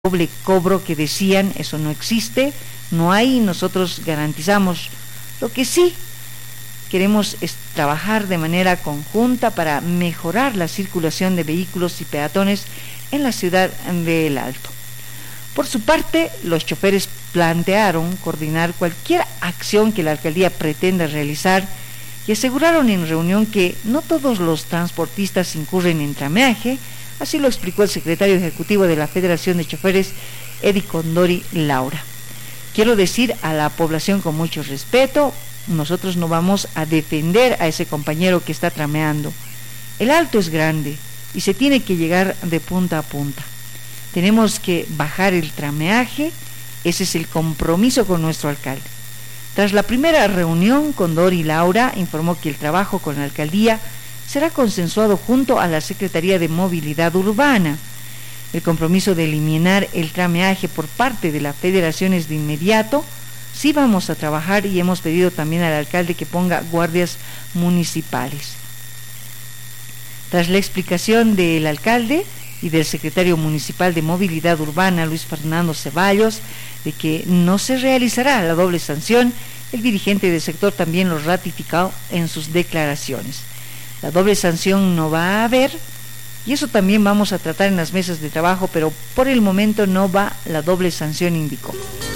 doble cobro que decían, eso no existe, no hay, nosotros garantizamos. Lo que sí queremos es trabajar de manera conjunta para mejorar la circulación de vehículos y peatones en la ciudad de El Alto. Por su parte, los choferes plantearon coordinar cualquier acción que la alcaldía pretenda realizar y aseguraron en reunión que no todos los transportistas incurren en trameaje. Así lo explicó el secretario ejecutivo de la Federación de Choferes, Edi Condori Laura. Quiero decir a la población con mucho respeto, nosotros no vamos a defender a ese compañero que está trameando. El Alto es grande y se tiene que llegar de punta a punta. Tenemos que bajar el trameaje, ese es el compromiso con nuestro alcalde. Tras la primera reunión, Condori Laura informó que el trabajo con la alcaldía será consensuado junto a la Secretaría de Movilidad Urbana. El compromiso de eliminar el trameaje por parte de la federación es de inmediato. Sí vamos a trabajar y hemos pedido también al alcalde que ponga guardias municipales. Tras la explicación del alcalde y del secretario municipal de Movilidad Urbana, Luis Fernando Ceballos, de que no se realizará la doble sanción, el dirigente del sector también lo ratificó en sus declaraciones. La doble sanción no va a haber, y eso también vamos a tratar en las mesas de trabajo, pero por el momento no va la doble sanción, indicó.